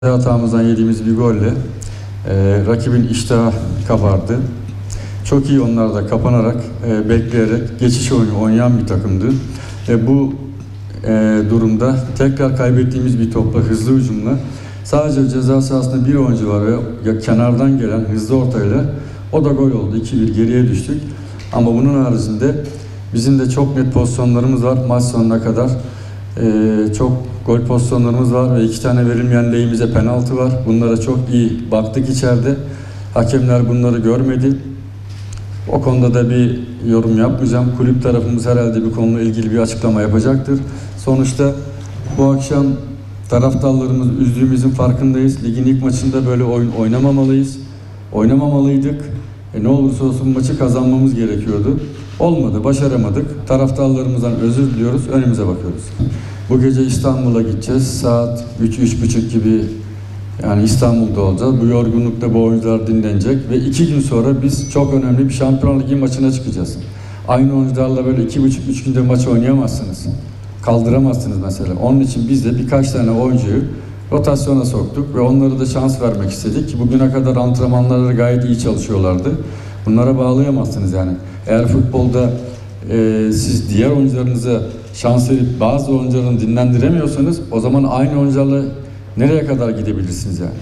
Hatamızdan yediğimiz bir golle rakibin iştahı kabardı. Çok iyi onlar da kapanarak, bekleyerek geçiş oyunu oynayan bir takımdı. Bu durumda tekrar kaybettiğimiz bir topla, hızlı hücumla sadece ceza sahasında bir oyuncu var ve kenardan gelen hızlı ortayla o da gol oldu. 2-1 geriye düştük. Ama bunun haricinde bizim de çok net pozisyonlarımız var maç sonuna kadar. Çok gol pozisyonlarımız var ve 2 tane verilmeyen lehimize penaltı var. Bunlara çok iyi baktık içeride. Hakemler bunları görmedi. O konuda da bir yorum yapmayacağım. Kulüp tarafımız herhalde bir konuyla ilgili bir açıklama yapacaktır. Sonuçta bu akşam taraftarlarımız üzdüğümüzün farkındayız. Ligin ilk maçında böyle oyun oynamamalıyız. Oynamamalıydık. Ne olursa olsun maçı kazanmamız gerekiyordu. Olmadı, başaramadık. Taraftarlarımızdan özür diliyoruz, önümüze bakıyoruz. Bu gece İstanbul'a gideceğiz. Saat 3-3.30 gibi yani İstanbul'da olacağız. Bu yorgunlukta bu oyuncular dinlenecek ve 2 gün sonra biz çok önemli bir Şampiyonlar Ligi maçına çıkacağız. Aynı oyuncularla böyle 2,5-3 günde maç oynayamazsınız. Kaldıramazsınız mesela. Onun için biz de birkaç tane oyuncuyu rotasyona soktuk ve onlara da şans vermek istedik. Bugüne kadar antrenmanlarda gayet iyi çalışıyorlardı. Bunlara bağlayamazsınız yani. Eğer futbolda siz diğer oyuncularınıza şans verip bazı oyuncularını dinlendiremiyorsanız o zaman aynı oyuncularla nereye kadar gidebilirsiniz yani?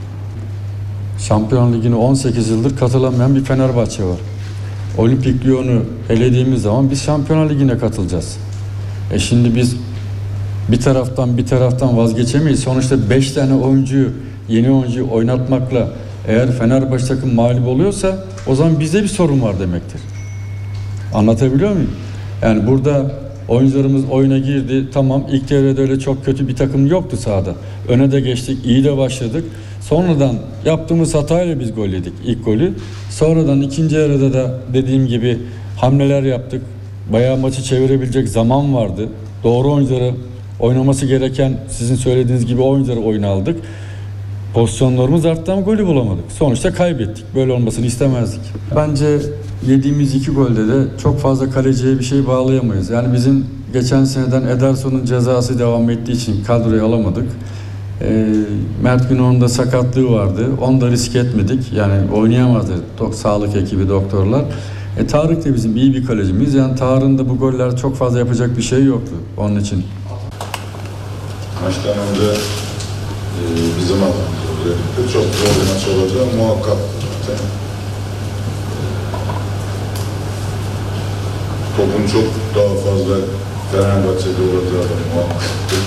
Şampiyonlar Ligi'ne 18 yıldır katılamayan bir Fenerbahçe var. Olimpik Lyon'u elediğimiz zaman biz Şampiyonlar Ligi'ne katılacağız. Şimdi biz bir taraftan vazgeçemeyiz. Sonuçta 5 tane oyuncuyu, yeni oyuncuyu oynatmakla eğer Fenerbahçe takım mağlup oluyorsa o zaman bizde bir sorun var demektir. Anlatabiliyor muyum? Yani burada oyuncularımız oyuna girdi. Tamam, ilk devrede öyle çok kötü bir takım yoktu sahada. Öne de geçtik, iyi de başladık. Sonradan yaptığımız hatayla biz gol yedik, ilk golü. Sonradan ikinci yarıda da dediğim gibi hamleler yaptık. Bayağı maçı çevirebilecek zaman vardı. Doğru oyuncuları oynaması gereken sizin söylediğiniz gibi oyuncuları oyuna aldık. Pozisyonlarımız arttı ama golü bulamadık. Sonuçta kaybettik. Böyle olmasını istemezdik. Bence yediğimiz 2 golde de çok fazla kaleciye bir şey bağlayamayız. Yani bizim geçen seneden Ederson'un cezası devam ettiği için kadroya alamadık. Mert Günok'un da sakatlığı vardı. Onu da risk etmedik. Yani oynayamazdı sağlık ekibi, doktorlar. Tarık da bizim iyi bir kalecimiz. Yani Tarık'ın da bu goller çok fazla yapacak bir şey yoktu onun için. Maçtan önce bizim adımızda çok zor bir maç olacağı muhakkak. Topun çok daha fazla Fenerbahçe'de olacağı da muhakkaktır.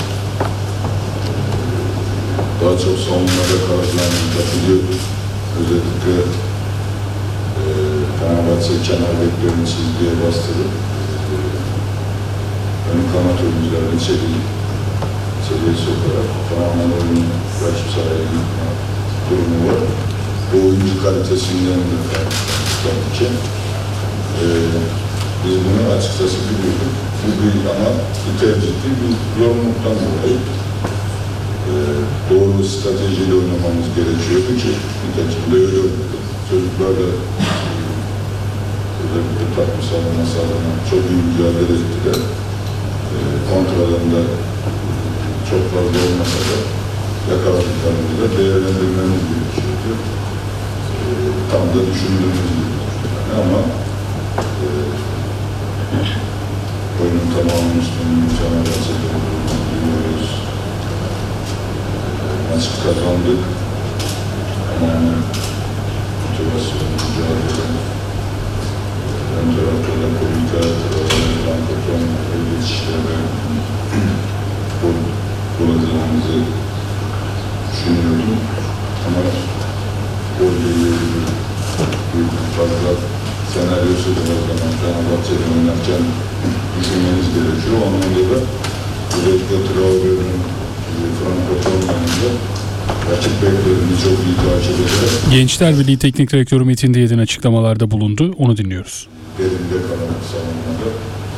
Daha çok savunmada karşılanmayı biliyoruz. Özellikle Fenerbahçe kenar beklerini çizgiye bastırıp ön kanat oyuncularını içeriye sokarak tamamen oyunu rakip sahaya gitme durumu var. Bu oyuncu kalitesinden de tabii ki biz bunu açıkçası biliyorduk. Bu bir ama bir tercihti, bir yorumluktan dolayı doğru stratejiyle oynamamız gerekiyordu ki nitekim de öyle oynadık. Çocuklar da özellikle takım savunma sahasına çok iyi mücadele ettiler. Kontralarında çok fazla olmasa da yakaladıklarımızda değerlendirmemiz gerekiyordu. Tam da düşündüğümüz gibi. Ama oyunun tamamının üstünlüğünü Fenerbahçe'de biliyoruz. Maçı kazandık. Ama motivasyon, mücadele, ön tarafta da politika, Frankfurt'un geçişlere bulacağımızı düşünüyordum. Ama orada bir fazla senaryosu da o zaman Fenerbahçe'de oynarken düşünmeniz gerekiyor. Onunla da özellikle Traore'nin Frankfurt olmayınca rakip beklerini çok iyi takip ederek Gençler Birliği Teknik Direktörü Metin Diyedin açıklamalarda bulundu. Onu dinliyoruz. derinde kalan savunmada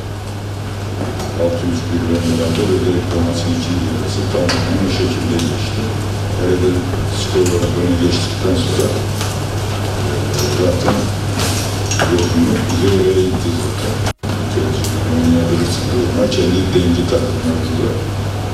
600 kilometrede özellikle maçın ikinci yarısı tamamen o şekilde geçti. Hele skor olarak öne geçtikten sonra zaten yorgunluk bize oraya gitti zaten. Oynayabilirsiniz ama kendi dengi takımlarımızda